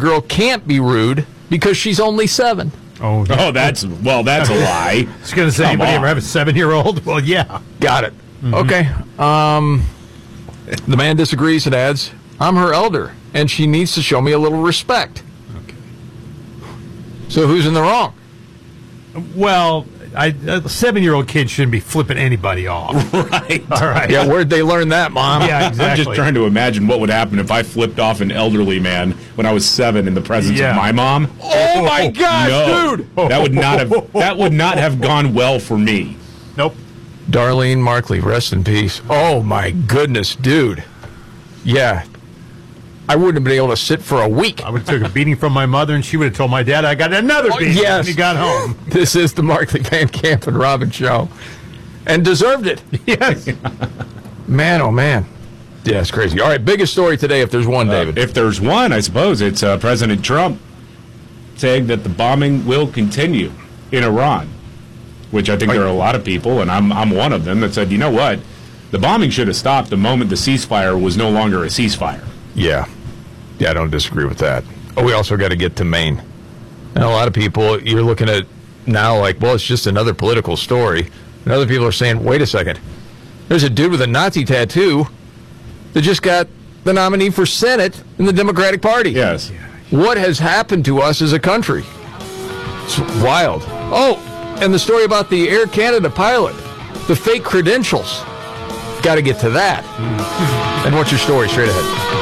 girl can't be rude because she's only 7. Oh, that's a lie. I was going to say, anybody ever have a 7-year-old? Well, yeah. Got it. Okay. The man disagrees and adds, I'm her elder, and she needs to show me a little respect. Okay. So who's in the wrong? Well, a 7-year-old kid shouldn't be flipping anybody off. Right. All right. Yeah, where'd they learn that, Mom? Yeah, exactly. I'm just trying to imagine what would happen if I flipped off an elderly man when I was 7 in the presence of my mom. Oh, my gosh, No, dude! that would not have gone well for me. Nope. Darlene Markley, rest in peace. Oh, my goodness, dude. Yeah. I wouldn't have been able to sit for a week. I would have took a beating from my mother, and she would have told my dad I got another beating when he got home. This is the Markley, Van Camp, and Robin show. And deserved it. Yes. Man, oh, man. Yeah, it's crazy. All right, biggest story today, if there's one, David. If there's one, I suppose it's President Trump saying that the bombing will continue in Iran, which I think there are a lot of people, and I'm one of them, that said, you know what? The bombing should have stopped the moment the ceasefire was no longer a ceasefire. Yeah. Yeah, I don't disagree with that. Oh, we also got to get to Maine. And a lot of people, you're looking at now like, well, it's just another political story. And other people are saying, wait a second. There's a dude with a Nazi tattoo that just got the nominee for Senate in the Democratic Party. Yes. What has happened to us as a country? It's wild. Oh, and the story about the Air Canada pilot, the fake credentials. Got to get to that. And what's your story? Straight ahead.